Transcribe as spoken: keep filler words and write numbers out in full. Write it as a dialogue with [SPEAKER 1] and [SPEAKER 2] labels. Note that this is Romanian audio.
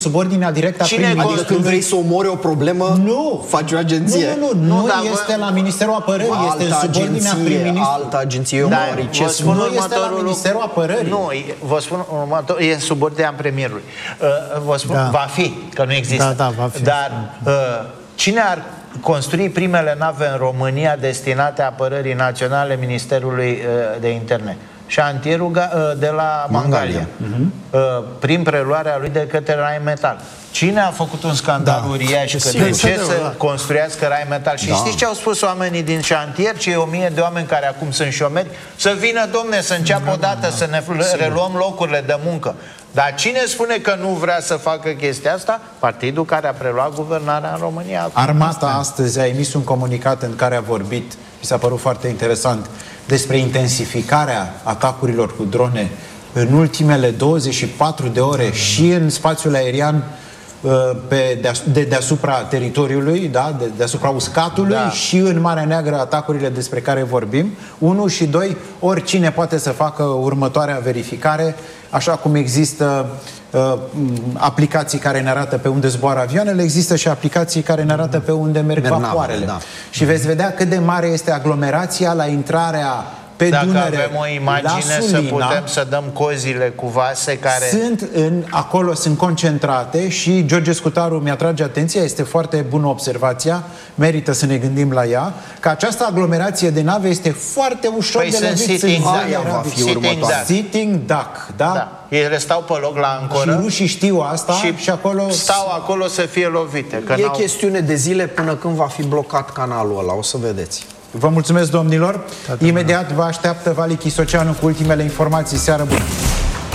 [SPEAKER 1] subordinea directă a
[SPEAKER 2] prim-ministrului.
[SPEAKER 3] Adică când vrei să omori o problemă,
[SPEAKER 1] nu,
[SPEAKER 3] faci o agenție.
[SPEAKER 1] Nu, nu, nu, nu,
[SPEAKER 2] nu
[SPEAKER 1] este la Ministerul Apărării, este în subordinea prim-ministrului.
[SPEAKER 3] Altă agenție,
[SPEAKER 2] da,
[SPEAKER 3] ce
[SPEAKER 1] spun nu este la Ministerul Apărării.
[SPEAKER 2] Nu, vă spun următor, e în subordinea premierului. Vă spun, da. va fi, că nu există.
[SPEAKER 1] Da, da, va fi.
[SPEAKER 2] Dar cine ar construi primele nave în România destinate apărării naționale Ministerului de Interne? Șantierul de la Mangalia, uh-huh. prin preluarea lui de către Rheinmetall. Cine a făcut un scandal da. uriaș că de ce să da. construiască Rheinmetall? Și da. știți ce au spus oamenii din șantier, cei o mie de oameni care acum sunt șomeri? Să vină, domne, să înceapă da, odată da, da. să ne reluăm locurile de muncă. Dar cine spune că nu vrea să facă chestia asta? Partidul care a preluat guvernarea în România.
[SPEAKER 1] Armata astăzi a emis un comunicat în care a vorbit, mi s-a părut foarte interesant, despre intensificarea atacurilor cu drone în ultimele douăzeci și patru de ore și în spațiul aerian pe deas de deasupra teritoriului, da, de deasupra uscatului da. și în Marea Neagră atacurile despre care vorbim. Unu și doi, oricine poate să facă următoarea verificare, așa cum există uh, aplicații care ne arată pe unde zboară avioanele, există și aplicații care ne arată pe unde merg
[SPEAKER 3] Merg
[SPEAKER 1] vapoarele.
[SPEAKER 3] Da.
[SPEAKER 1] Și veți vedea cât de mare este aglomerația la intrarea pe
[SPEAKER 2] Dacă
[SPEAKER 1] Dunăre,
[SPEAKER 2] avem o imagine să putem să dăm cozile cu vase care...
[SPEAKER 1] Sunt în, acolo sunt concentrate și George Scutaru mi-atrage atenția, este foarte bună observația, merită să ne gândim la ea, că această aglomerație de nave este foarte ușor
[SPEAKER 2] păi
[SPEAKER 1] de lovit.
[SPEAKER 2] Sitting,
[SPEAKER 3] va fi
[SPEAKER 2] sitting duck.
[SPEAKER 1] Sitting duck, da?
[SPEAKER 2] da? Ele stau pe loc la ancoră.
[SPEAKER 1] Și rușii știu asta și, și acolo...
[SPEAKER 2] stau acolo să fie lovite. Că
[SPEAKER 3] e chestiune de zile până când va fi blocat canalul ăla, o să vedeți.
[SPEAKER 1] Vă mulțumesc, domnilor. Imediat vă așteaptă Vali Chisoceanu cu ultimele informații. Seară bună!